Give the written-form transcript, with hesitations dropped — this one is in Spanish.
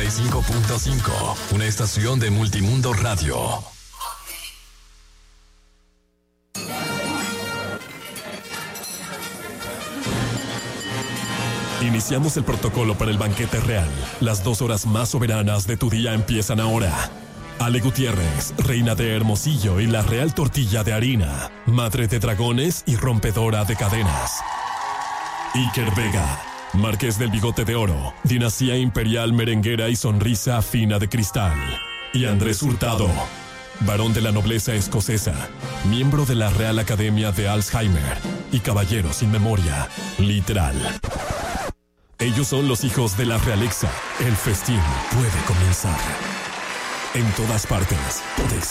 95.5, una estación de Multimundo Radio. Iniciamos el protocolo para el banquete real. Las 2 horas más soberanas de tu día empiezan ahora. Ale Gutiérrez, reina de Hermosillo y la real tortilla de harina, madre de dragones y rompedora de cadenas. Iker Vega, marqués del bigote de oro, dinastía imperial merenguera y sonrisa fina de cristal. Y Andrés Hurtado, varón de la nobleza escocesa, miembro de la Real Academia de Alzheimer y caballero sin memoria, literal. Ellos son los hijos de la realeza. El festín puede comenzar. En todas partes, Podex